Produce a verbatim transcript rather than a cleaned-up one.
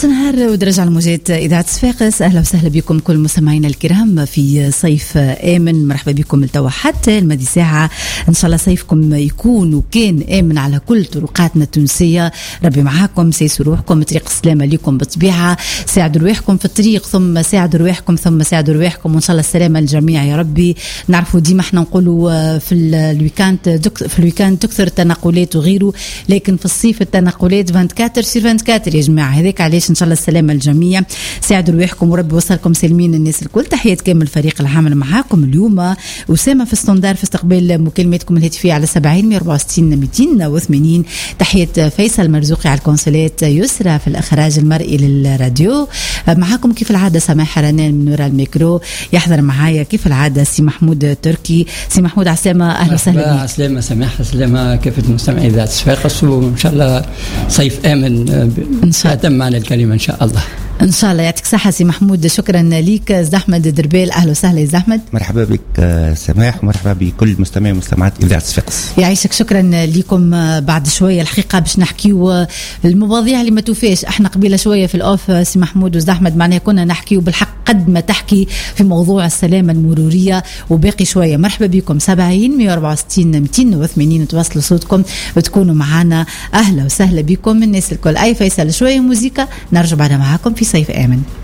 نص نهار ودرجة على موجات إذاعة صفاقس. أهلا وسهلا بكم كل مستمعينا الكرام في صيف آمن. مرحبا بكم التوا حتى المدي ساعة، إن شاء الله صيفكم يكون وكان آمن على كل طرقاتنا التونسية. ربي معاكم، سيسوا روحكم، طريق السلامة لكم بالطبيعة، ساعدوا رواحكم في الطريق ثم ساعدوا رواحكم ثم ساعدوا رواحكم، وإن شاء الله السلامة للجميع يا ربي. نعرفوا ديما احنا نقولوا في الويكاند في الويكاند تكثر التنقلات وغيره، لكن في الصيف التنقلات أربعة وعشرين سير أربعة وعشرين يا جماعة. هذاك علاش ان شاء الله السلامه للجميع، ساعدوا رواحكم وربي يوصلكم سالمين الناس الكل. تحيات كامل فريق العمل معاكم اليوم، اسامه في ستاندار في استقبال مكالماتكم الهاتفيه على سبعين مية وأربعة وستين مئتين وثمانين. تحيات فيصل مرزوقي على الكونسولات، يسرى في الاخراج المرئي للراديو. معاكم كيف العاده سماح رنان من وراء الميكرو، يحضر معايا كيف العاده سي محمود تركي. سي محمود عسلامه، اهلا وسهلا بك. عسلامه سماح، عسلامه كافه المستمعين اذاعه صفاقس، وان شاء الله صيف امن ان شاء الله. تم معنا الكلمه ان شاء الله ان شاء الله. يعطيك الصحه سي محمود، شكرا ليك. زحمد دربال، اهلا وسهلا يا زحمد. مرحبا بك سماح، ومرحبا بكل مستمعي ومستمعات اذاعه صفاقس. يعيشك، شكرا لكم. بعد شويه الحقيقه باش نحكيو المواضيع اللي ما توفاش. احنا قبيله شويه في الاوف سي محمود وزحمد معناها كنا نحكيو بالحق قد ما تحكي في موضوع السلامه المروريه، وباقي شويه. مرحبا بكم سبعين مية وأربعة وستين مئتين وثمانين، تواصلوا صوتكم وتكونوا معنا. اهلا وسهلا بكم الناس الكل. اي فيصل شويه موسيقى، نرجع بعدها معاكم في صيف آمن.